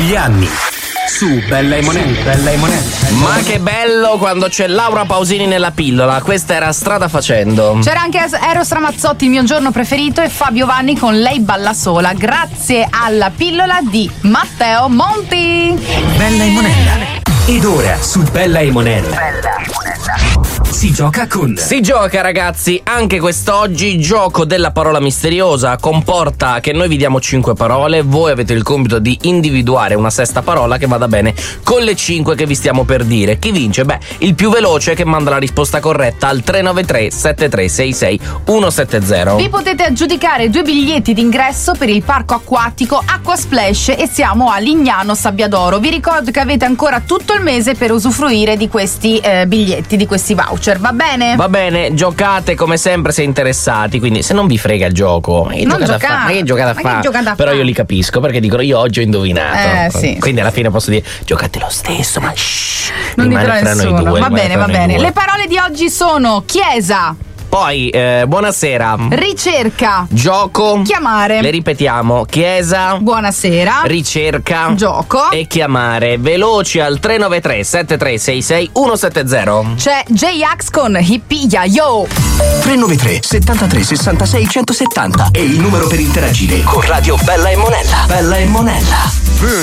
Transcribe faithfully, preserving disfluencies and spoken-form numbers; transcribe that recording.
gli anni. Su Bella e Monella, Bella e Monella. Ma che bello quando c'è Laura Pausini nella pillola. Questa era Strada Facendo. C'era anche Eros Ramazzotti, il mio giorno preferito, e Fabio Vanni con Lei balla sola, grazie alla pillola di Matteo Monti. Bella e Monella. Ed ora su Bella e Monella. Bella e Monella. Si gioca con. Si gioca, ragazzi, anche quest'oggi. Gioco della parola misteriosa. Comporta che noi vi diamo cinque parole. Voi avete il compito di individuare una sesta parola che vada bene con le cinque che vi stiamo per dire. Chi vince? Beh, il più veloce che manda la risposta corretta al tre nove tre sette tre sei sei uno sette zero. Vi potete aggiudicare due biglietti d'ingresso per il parco acquatico Acqua Splash e siamo a Lignano Sabbiadoro. Vi ricordo che avete ancora tutto il mese per usufruire di questi eh, biglietti, di questi voucher. Va bene? Va bene, giocate come sempre se interessati, quindi se non vi frega il gioco, che non giocate a fa? Ma che giocate a fa? Però io li capisco, perché dicono io oggi ho indovinato. Eh, sì. Quindi alla fine posso dire giocate lo stesso, ma shh, non rimane dirò fra nessuno. noi due. Va bene, va bene. Due. Le parole di oggi sono chiesa, poi eh, buonasera, ricerca, gioco, chiamare. Le ripetiamo: chiesa, buonasera, ricerca, gioco e chiamare. Veloci al tre nove tre sette tre sei sei uno sette zero. C'è J-Ax con Hippia Yo. tre nove tre settantatré sessantasei centosettanta è il numero per interagire con Radio Bella e Monella. Bella e Monella.